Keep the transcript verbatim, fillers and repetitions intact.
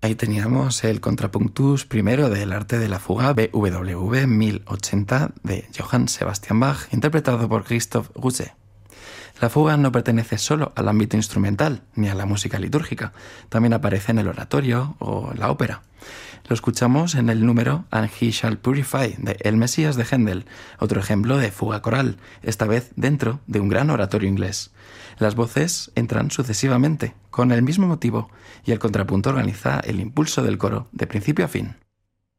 Ahí teníamos el contrapunctus primero del arte de la fuga B W V mil ochenta de Johann Sebastian Bach, interpretado por Christoph Rousset. La fuga no pertenece solo al ámbito instrumental ni a la música litúrgica, también aparece en el oratorio o la ópera. Lo escuchamos en el número And He Shall Purify de El Mesías de Händel, otro ejemplo de fuga coral, esta vez dentro de un gran oratorio inglés. Las voces entran sucesivamente, con el mismo motivo, y el contrapunto organiza el impulso del coro de principio a fin.